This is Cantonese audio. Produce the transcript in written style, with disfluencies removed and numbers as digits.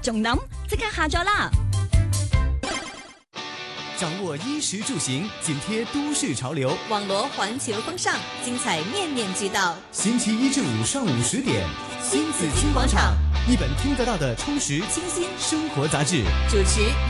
仲諗即刻下載啦！ 掌握衣食住行，緊貼都市潮流， 網羅環球風尚，精彩面面俱到。 星期一至五上午10點，新紫荊廣場，一本聽得到的充實清新生活雜誌， 主持